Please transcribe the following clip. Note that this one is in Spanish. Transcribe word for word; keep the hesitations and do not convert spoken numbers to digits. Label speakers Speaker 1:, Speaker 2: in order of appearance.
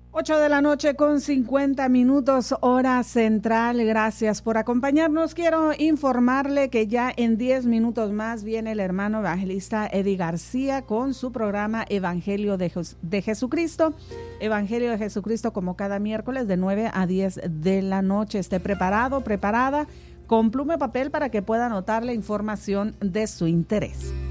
Speaker 1: ocho de la noche con cincuenta minutos, hora central. Gracias por acompañarnos. Quiero informarle que ya en diez minutos más viene el hermano evangelista Eddie García con su programa Evangelio de, Jes- de Jesucristo. Evangelio de Jesucristo como cada miércoles de nueve a diez de la noche. Esté preparado, preparada, con pluma y papel para que pueda anotar la información de su interés.